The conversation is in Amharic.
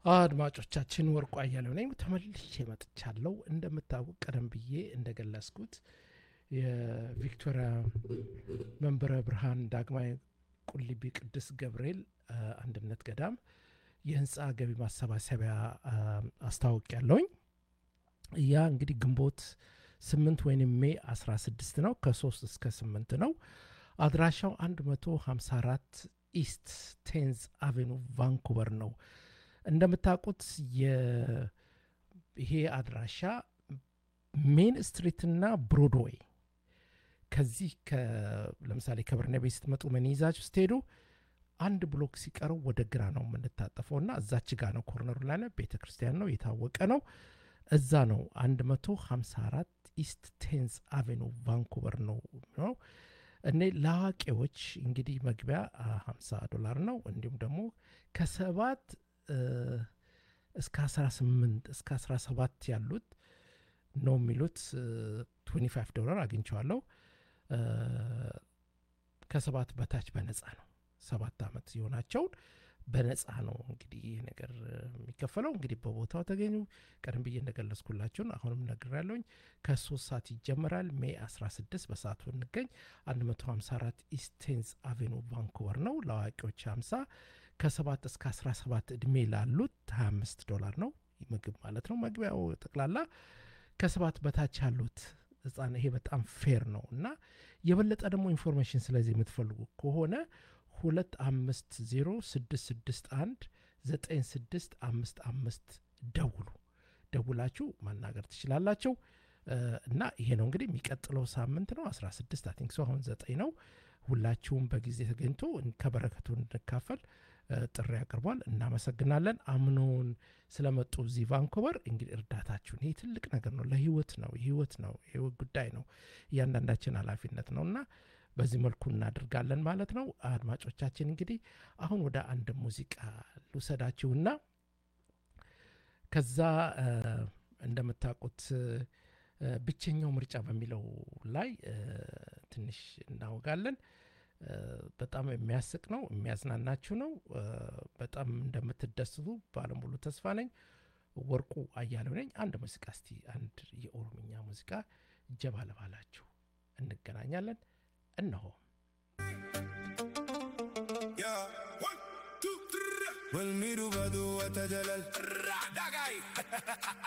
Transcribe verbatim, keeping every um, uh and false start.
አድማጮቻችን ወርቁ አያሌው ነኝ ተመልሼ መጥቻለሁ እንደምታውቁ ቀደም ብዬ እንደገለጽኩት የቪክቶሪያ መንበረ ብርሃን ዳግማዊ ቁልቢ ቅዱስ ገብርኤል አንድነት ገዳም የህንፃ ገቢ ማሰባሰቢያ አስታውቂያለሁኝ ያ እንግዲህ ግንቦት ስምንት ወይንም ሜይ አስራ ስድስት ነው ከ3 እስከ ስምንት ነው አድራሻው one fifty-four ኢስት ቴንዝ አቬኑ ቫንኩቨር ነው እንደምታውቁት ይሄ አድራሻ ሜን ስትሪት እና ብሮድዌይ ከዚህ ለምሳሌ ከበርናቤ ስትመጡ ምን ይዛችሁ ስትሄዱ አንድ ብሎክ ሲቀረው ወደ ግራ ነው የምንታጠፈውና እዛች ጋር ነው ኮርነሩ ላይ ነው ቤተክርስቲያን ነው የታወቀ ነው እዛ ነው one fifty-four ኢስት ቴንዝ አቬኑ ቫንኩቨር ነው ነው እኔ ላዋቂዎች እንግዲህ መግቢያ fifty ዶላር ነው እንዲሁም ደግሞ ከሰባት እስከ አስራ ስምንት እስከ አስራ ሰባት ያሉት ነው የሚሉት twenty-five ዶላር አግኝቻለሁ ከሰባት በታች በነፃ ነው ሰባት አመት ይሆናቸው በነፃ ነው እንግዲህ ይሄ ነገር የሚከፈለው እንግዲህ በቦታው ተገኙ ቀደም ብዬ እንደገለጽኩላችሁ አሁንም ነግራለሁኝ ከ3 ሰዓት ይጀምራል ሜይ አስራ ስድስት በሰዓቱ እንገኝ one fifty-four ኢስት ቴንዝ አቬኑ ቫንኩቨር ነው ለዋቂዎች fifty ከሰባት እስከ አስራ ሰባት እድሜ ላሉት twenty-five ዶላር ነው ምግብ ማለት ነው መግቢያው ጠቅላላ ከሰባት በታች ያሉት ህፃን ይሄ በጣም ፌር ነው እና የበለጠ ደግሞ ኢንፎርሜሽን ስለዚህ የምትፈልጉ ከሆነ two five zero six six one nine six five five ደውሉ ደውላችሁ ማናገር ትችላላችሁ እና ይሄ ነው እንግዲህ የሚቀጥለው ሳምንት ነው አስራ ስድስት አይ ቲንክ ሶ አሁን nine ነው ሁላችሁም በጊዜ ተገኝቶ ከበረከቱ እንድካፈል ጥሪ ያቀርባል እናመሰግናለን አምኖን ስለመጡ እዚህ ቫንኩቨር እንግዲህ እርዳታችሁን ይሄ ትልቅ ነገር ነው ለህይወት ነው ህይወት ነው ህይወት ጉዳይ ነው ያንዳንዳችን ኃላፊነት ነውና በዚህ መልኩ እናደርጋለን ማለት ነው አድማጮቻችን እንግዲህ አሁን ወደ አንድ ሙዚቃ ልውሰዳችሁና ከዛ እንደምታውቁት ብቸኛው ምርጫ በሚለው ላይ ትንሽ እናወጋለን በጣም የሚያስቅ ነው የሚያዝናናችሁ ነው በጣም እንደምትደሰቱ ባለሙሉ ተስፋ ነኝ ወርቁ አያሌው ነኝ አንድ ሙዚቃ እስቲ አንድ የኦሮምኛ ሙዚቃ ጀባለባላችሁ እንገናኛለን እነሆ يا one two three والميرو بدو وتجلل داغاي